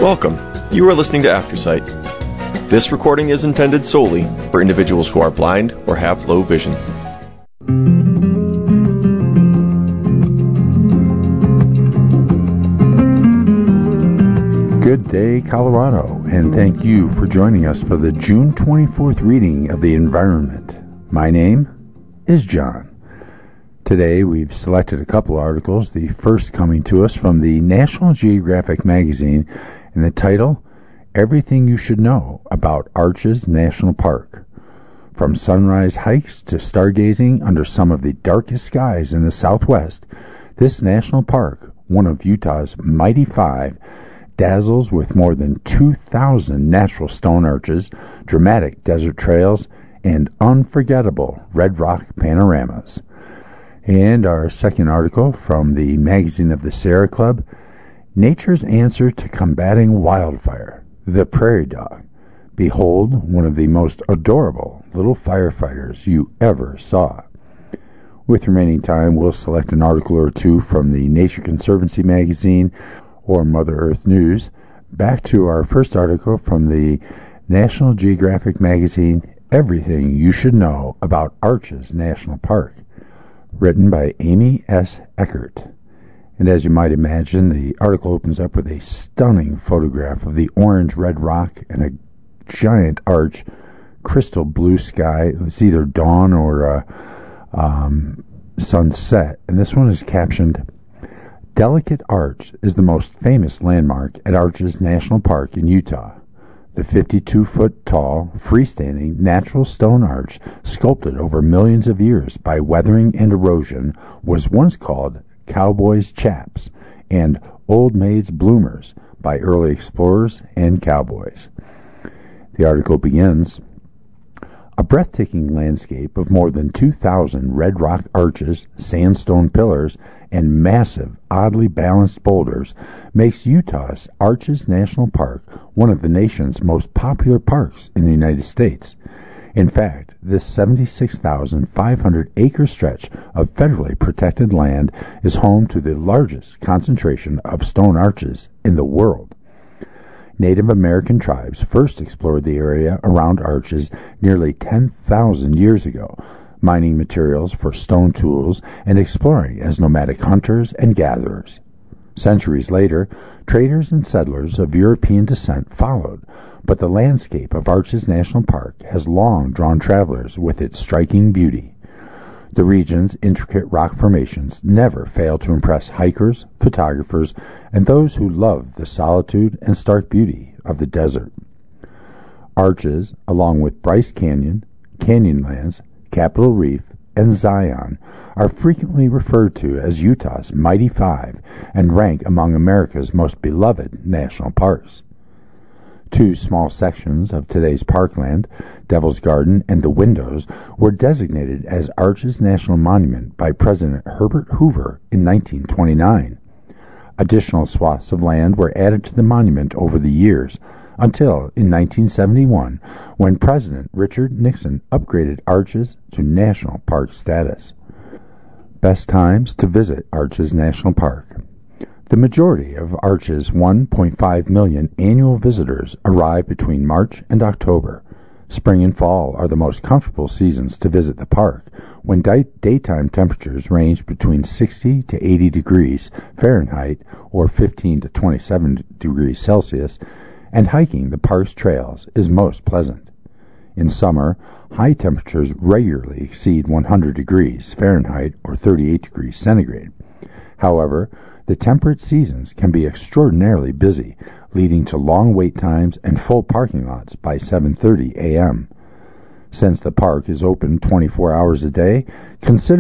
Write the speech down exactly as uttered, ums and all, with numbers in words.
Welcome. You are listening to Aftersight. This recording is intended solely for individuals who are blind or have low vision. Good day, Colorado, and thank you for joining us for the June twenty-fourth reading of the Environment. My name is John. Today we've selected a couple articles, the first coming to us from the National Geographic magazine, and the title, Everything You Should Know About Arches National Park. From sunrise hikes to stargazing under some of the darkest skies in the Southwest, this national park, one of Utah's mighty five, dazzles with more than two thousand natural stone arches, dramatic desert trails, and unforgettable red rock panoramas. And our second article from the Magazine of the Sierra Club, Nature's Answer to Combating Wildfire, the Prairie Dog. Behold one of the most adorable little firefighters you ever saw. With remaining time, we'll select an article or two from the Nature Conservancy magazine or Mother Earth News. Back to our first article from the National Geographic magazine, Everything You Should Know About Arches National Park, written by Amy S. Eckert. And as you might imagine, the article opens up with a stunning photograph of the orange red rock and a giant arch, crystal blue sky. It's either dawn or uh, um, sunset. And this one is captioned, Delicate Arch is the most famous landmark at Arches National Park in Utah. The fifty-two foot tall, freestanding, natural stone arch, sculpted over millions of years by weathering and erosion, was once called Cowboys' Chaps and Old Maids' Bloomers by early explorers and cowboys. The article begins, a breathtaking landscape of more than two thousand red rock arches, sandstone pillars, and massive, oddly balanced boulders makes Utah's Arches National Park one of the nation's most popular parks in the United States. In fact, this seventy-six thousand five hundred acre stretch of federally protected land is home to the largest concentration of stone arches in the world. Native American tribes first explored the area around arches nearly ten thousand years ago, mining materials for stone tools and exploring as nomadic hunters and gatherers. Centuries later, traders and settlers of European descent followed, but the landscape of Arches National Park has long drawn travelers with its striking beauty. The region's intricate rock formations never fail to impress hikers, photographers, and those who love the solitude and stark beauty of the desert. Arches, along with Bryce Canyon, Canyonlands, Capitol Reef, and Zion, are frequently referred to as Utah's Mighty Five and rank among America's most beloved national parks. Two small sections of today's parkland, Devil's Garden and The Windows, were designated as Arches National Monument by President Herbert Hoover in nineteen twenty-nine. Additional swaths of land were added to the monument over the years, until in nineteen seventy-one, when President Richard Nixon upgraded Arches to national park status. Best times to visit Arches National Park. The majority of Arches' one point five million annual visitors arrive between March and October. Spring and fall are the most comfortable seasons to visit the park, when day- daytime temperatures range between sixty to eighty degrees Fahrenheit or fifteen to twenty-seven degrees Celsius, and hiking the park's trails is most pleasant. In summer, high temperatures regularly exceed one hundred degrees Fahrenheit or thirty-eight degrees centigrade. However, the temperate seasons can be extraordinarily busy, leading to long wait times and full parking lots by seven thirty a.m. Since the park is open twenty-four hours a day, consider